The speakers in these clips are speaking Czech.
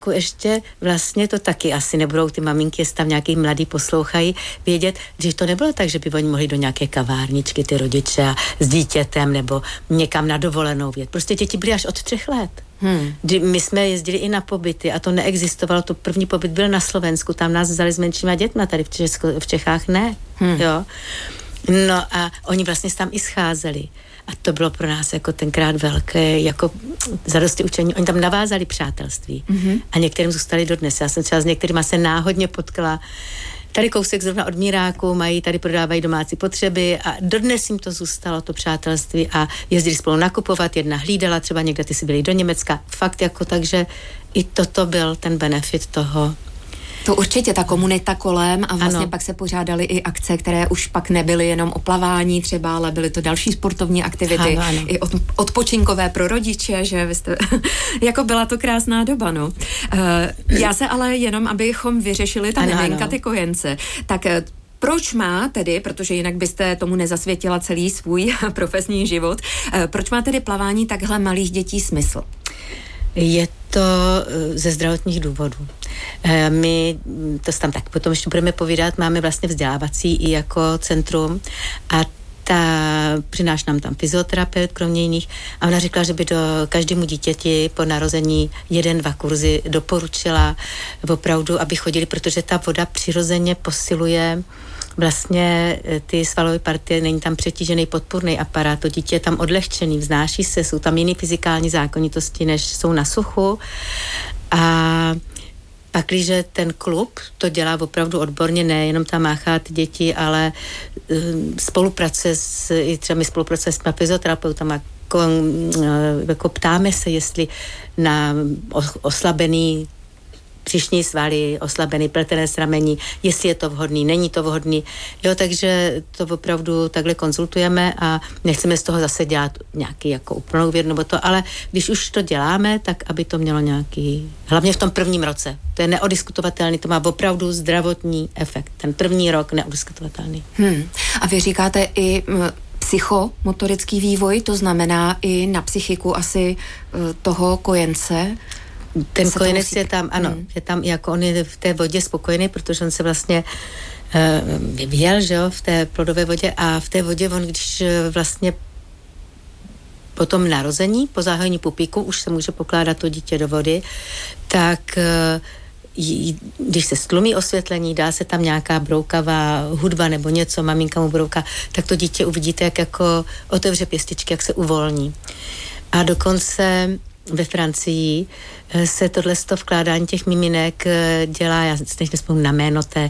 Ještě vlastně to taky asi nebudou ty maminky, jestli tam nějaký mladý poslouchají, vědět, že to nebylo tak, že by oni mohli do nějaké kavárničky, ty rodiče a s dítětem nebo někam na dovolenou jet. Prostě děti byly až od 3 let. My jsme jezdili i na pobyty a to neexistovalo. To první pobyt byl na Slovensku, tam nás vzali s menšíma dětma, tady v Čechách ne. Jo. No a oni vlastně tam i scházeli. A to bylo pro nás jako tenkrát velké, jako zadosti učení. Oni tam navázali přátelství. A některým zůstali dodnes. Já jsem třeba s některýma se náhodně potkala. Tady kousek zrovna od Míráku, tady prodávají domácí potřeby a dodnes jim to zůstalo, to přátelství a jezdili spolu nakupovat, jedna hlídala, třeba někde ty si byli do Německa. Fakt jako takže i toto byl ten benefit toho. To určitě, ta komunita kolem a vlastně ano. Pak se pořádaly i akce, které už pak nebyly jenom o plavání třeba, ale byly to další sportovní aktivity, ano. I odpočinkové pro rodiče, že vy jste, jako byla to krásná doba, no. Já se ale jenom, abychom vyřešili ta miminka, ty kojence, tak proč má tedy, protože jinak byste tomu nezasvětila celý svůj profesní život, proč má tedy plavání takhle malých dětí smysl? Je to ze zdravotních důvodů. My to tam tak potom ještě budeme povídat, máme vlastně vzdělávací i jako centrum a přináší nám tam fyzioterapeut, kromě jiných, a ona řekla, že by do každému dítěti po narození 1-2 kurzy doporučila opravdu, aby chodili, protože ta voda přirozeně posiluje vlastně ty svalové partie, není tam přetížený podpůrný aparát, to dítě je tam odlehčený, vznáší se, jsou tam jiné fyzikální zákonitosti, než jsou na suchu. A pakliže ten klub to dělá opravdu odborně, nejenom tam máchá ty děti, ale spolupracuje i třeba my spolupracujeme s fyzioterapeutama, jako ptáme se, jestli na oslabený břišní svaly, oslabený pletené ramení, jestli je to vhodný, není to vhodný. Jo, takže to opravdu takhle konzultujeme a nechceme z toho zase dělat nějaký jako úplnou vědu nebo to, ale když už to děláme, tak aby to mělo nějaký, hlavně v tom prvním roce. To je neodiskutovatelný, to má opravdu zdravotní efekt. Ten první rok neodiskutovatelný. A vy říkáte i psychomotorický vývoj, to znamená i na psychiku asi toho kojence. Ten kojenec je tam, ano, je tam, jako on je v té vodě spokojený, protože on se vlastně vyvíjel, že jo, v té plodové vodě a v té vodě on, když vlastně po tom narození, po zahájení pupíku, už se může pokládat to dítě do vody, tak když se stlumí osvětlení, dá se tam nějaká broukavá hudba nebo něco, maminka mu brouká, tak to dítě uvidíte, jak jako otevře pěstičky, jak se uvolní. A dokonce ve Francii se tohleto vkládání těch miminek dělá, já teď nespomínám na jméno té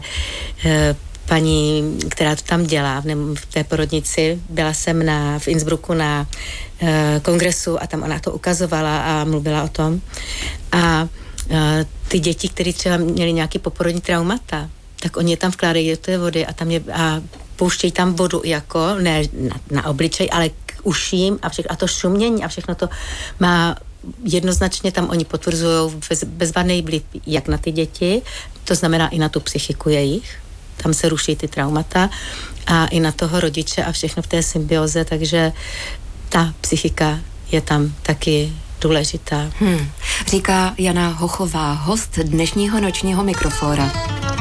paní, která to tam dělá v té porodnici. Byla jsem v Innsbrucku na kongresu a tam ona to ukazovala a mluvila o tom. A ty děti, které třeba měly nějaký poporodní traumata, tak oni je tam vkládají do té vody a pouštějí tam vodu jako, ne na obličej, ale k uším a to šumění a všechno to má jednoznačně tam oni potvrzují bezvadný vliv jak na ty děti, to znamená i na tu psychiku jejich, tam se ruší ty traumata a i na toho rodiče a všechno v té symbioze, takže ta psychika je tam taky důležitá. Říká Jana Hochová, host dnešního nočního Mikrofóra.